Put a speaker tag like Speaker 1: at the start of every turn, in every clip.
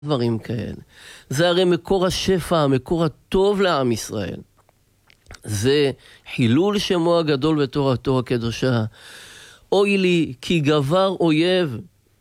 Speaker 1: דברים כאלה. זה הרי מקור השפע, מקור הטוב לעם ישראל. זה חילול שמו הגדול בתורתו הקדושה. אוי לי כי גבר אויב.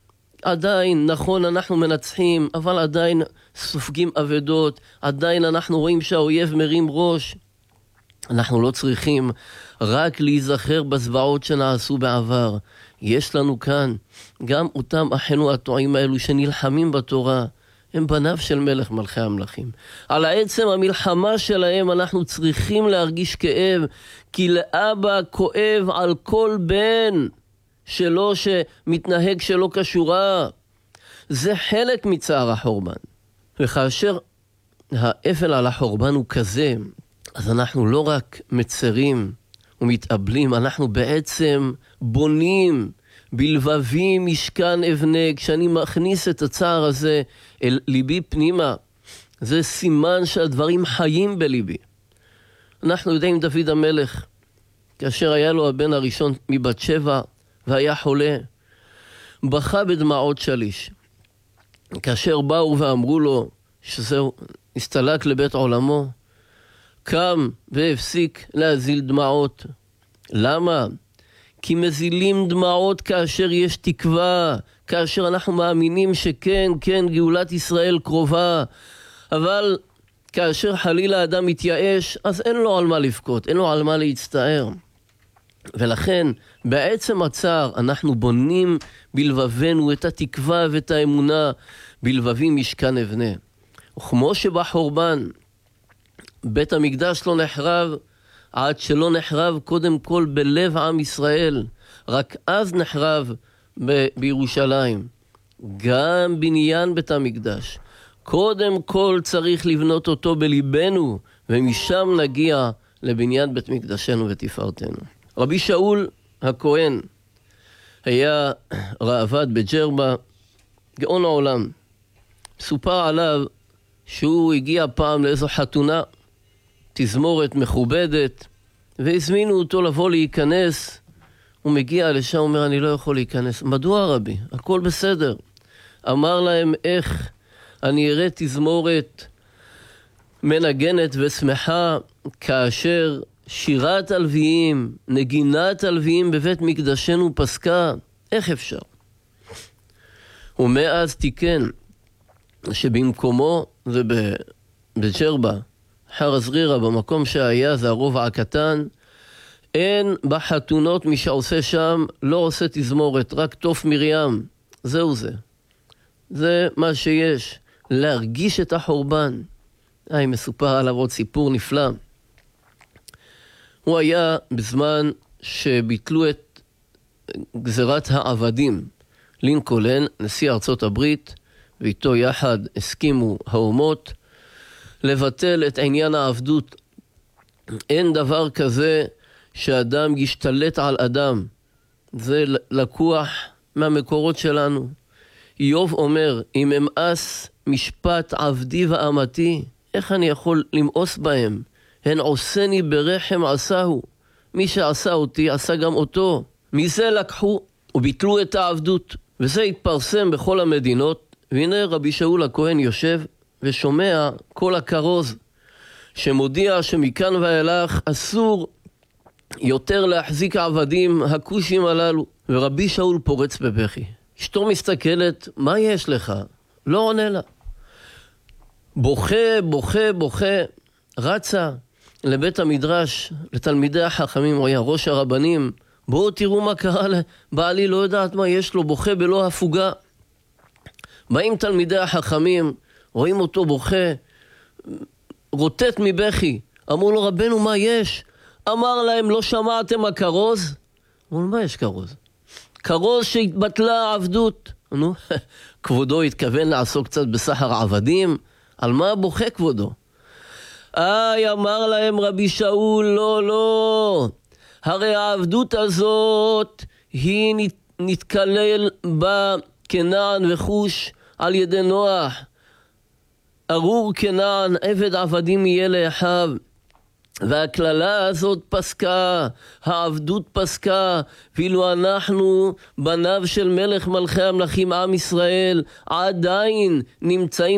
Speaker 1: עדיין, נכון, אנחנו מנצחים, אבל עדיין סופגים אבדות, עדיין אנחנו רואים שהאויב מרים ראש. אנחנו לא צריכים רק להיזכר בזוועות שנעשו בעבר. יש לנו כאן גם אותם אחינו הטועים האלו שנלחמים בתורה. הם בניו של מלך מלכי המלכים. על העצם המלחמה שלהם אנחנו צריכים להרגיש כאב, כי לאבא כואב על כל בן שלו שמתנהג שלא כשורה. זה חלק מצער החורבן. וכאשר האפל על החורבן הוא כזה, אז אנחנו לא רק מצרים ומתאבלים, אנחנו בעצם בונים בלבבי משכן אבנה. כשאני מכניס את הצער הזה אל ליבי פנימה, זה סימן שהדברים חיים בליבי. אנחנו יודעים דוד המלך, כאשר היה לו הבן הראשון מבת שבע והיה חולה, בכה בדמעות שליש. כאשר באו ואמרו לו שזהו, הסתלק לבית עולמו, קם והפסיק להזיל דמעות. למה? כי מזילים דמעות כאשר יש תקווה, כאשר אנחנו מאמינים שכן, כן, גאולת ישראל קרובה. אבל כאשר חלילה האדם מתייאש, אז אין לו על מה לבכות, אין לו על מה להצטער. ולכן בעצם הצער אנחנו בונים בלבבנו את התקווה ואת האמונה, בלבבי משכן אבנה. וכמו שבחורבן בית המקדש לא נחרב עד שלא נחרב קודם כל בלב עם ישראל, רק אז נחרב בירושלים. גם בניין בית המקדש קודם כל צריך לבנות אותו בליבנו, ומשם נגיע לבניין בית מקדשנו ותפארתנו. רבי שאול הכהן היה ראב"ד בג'רבה, גאון העולם. סופר עליו שהוא הגיע פעם לאיזו חתונה, תזמורת מכובדת, והזמינו אותו לבוא להיכנס. הוא מגיע לשם, אומר, אני לא יכול להיכנס. מדוע רבי? הכל בסדר. אמר להם, איך אני אראה תזמורת מנגנת ושמחה כאשר שירת הלוויים, נגינת הלוויים בבית מקדשנו פסקה? איך אפשר? ומאז תיקן שבמקומו זה בג'רבה, חר הזרירה, במקום שהיה זה הרובע הקטן, אין בחתונות מי שעושה שם, לא עושה תזמורת, רק תוף מרים. זהו זה. זה מה שיש. להרגיש את החורבן. מסופר עליו עוד סיפור נפלא. הוא היה בזמן שביטלו את גזירת העבדים. לינקולן, נשיא ארצות הברית, ואיתו יחד הסכימו האומות לבטל את עניין העבדות. אין דבר כזה שאדם ישתלט על אדם. זה לקוח מהמקורות שלנו. איוב אומר, אם אמאס משפט עבדי ואמתי, איך אני יכול למאוס בהם? הן עושני ברחם עשהו. מי שעשה אותי עשה גם אותו. מזה לקחו וביטלו את העבדות. וזה התפרסם בכל המדינות. והנה רבי שאול הכהן יושב ושומע כל הכרוז שמודיע שמכאן ואילך אסור יותר להחזיק עבדים הכושים הללו. ורבי שאול פורץ בבכי. אשתו מסתכלת, מה יש לך? לא עונה לה. בוכה, רצה לבית המדרש, לתלמידי החכמים, הוא היה ראש הרבנים. בואו תראו מה קרה לבעלי, לא יודעת מה יש לו, בוכה בלא הפוגה. באים תלמידי החכמים, רואים אותו בוכה, רוטט מבכי. אמרו לו, רבנו, מה יש? אמר להם, לא שמעתם הכרוז? אמרו, מה יש כרוז? כרוז שהתבטלה העבדות. נו, כבודו התכוון לעסוק קצת בסחר עבדים? על מה בוכה כבודו? אמר להם רבי שאול, לא. הרי העבדות הזאת היא נתקלל בה כנען וחוש על ידי נוח. ארור כנען, עבד עבדים יהיה לאחיו. והכללה הזאת פסקה, העבדות פסקה, ואילו אנחנו, בניו של מלך מלכי המלכים עם ישראל, עדיין נמצאים